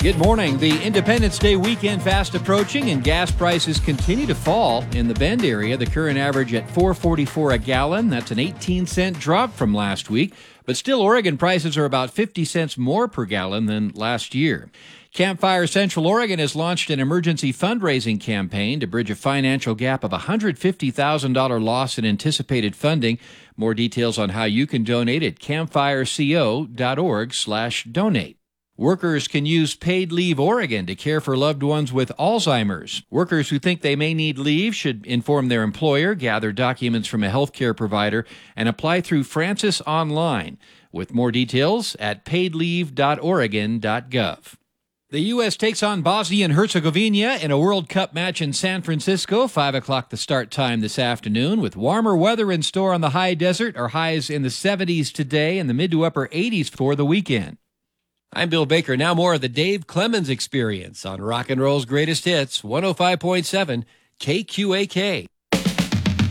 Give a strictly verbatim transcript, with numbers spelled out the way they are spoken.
Good morning. The Independence Day weekend fast approaching and gas prices continue to fall in the Bend area. The current average at four forty-four a gallon. That's an eighteen cent drop from last week. But still, Oregon prices are about fifty cents more per gallon than last year. Campfire Central Oregon has launched an emergency fundraising campaign to bridge a financial gap of one hundred fifty thousand dollars loss in anticipated funding. More details on how you can donate at campfireco.org slash donate. Workers can use Paid Leave Oregon to care for loved ones with Alzheimer's. Workers who think they may need leave should inform their employer, gather documents from a healthcare provider, and apply through Francis Online. With more details at paid leave dot oregon dot gov. The U S takes on Bosnia and Herzegovina in a World Cup match in San Francisco. Five o'clock the start time this afternoon. With warmer weather in store on the high desert, our highs in the seventies today and the mid to upper eighties for the weekend. I'm Bill Baker. Now more of the Dave Clemens Experience on Rock and Roll's Greatest Hits, one oh five point seven K Q A K.